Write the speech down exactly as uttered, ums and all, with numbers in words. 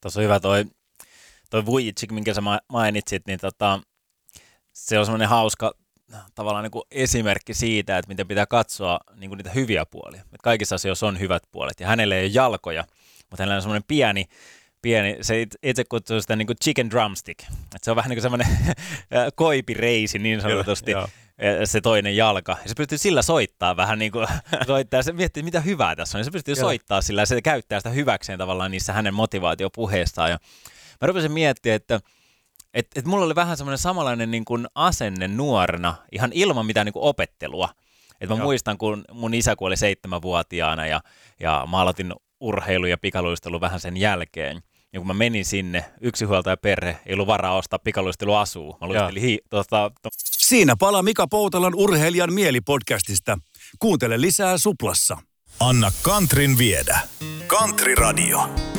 Tuossa on hyvä toi, toi Vujicic, minkä sä mainitsit, niin tota, se on semmoinen hauska tavallaan niin kuin esimerkki siitä, että miten pitää katsoa niin kuin niitä hyviä puolia. Että kaikissa asioissa on hyvät puolet ja hänellä ei ole jalkoja, mutta hänellä on semmoinen pieni, pieni se itse kutsuu sitä niin kuin chicken drumstick. Että se on vähän niin kuin semmoinen koipireisi niin sanotusti. Kyllä, se toinen jalka. Ja se pystyy sillä soittaa vähän niin kuin soittaa. Ja se miettii, mitä hyvää tässä on. Ja se pystyy soittaa sillä ja se käyttää sitä hyväkseen tavallaan niissä hänen motivaatiopuheistaan. Ja mä rupesin miettimään, että et, et mulla oli vähän semmoinen samanlainen niin kuin asenne nuorena, ihan ilman mitään niin kuin opettelua. Et mä Joo. muistan, kun mun isä kuoli seitsemänvuotiaana ja, ja mä aloitin urheilu ja pikaluistelu vähän sen jälkeen. Ja kun mä menin sinne, yksinhuoltaja perhe, ei ollut varaa ostaa pikaluisteluasua. Mä luistelin hi- tota, to- Siinä palaa Mika Poutalan Urheilijan mieli-podcastista. Kuuntele lisää Suplassa. Anna Kantrin viedä. Kantri Radio.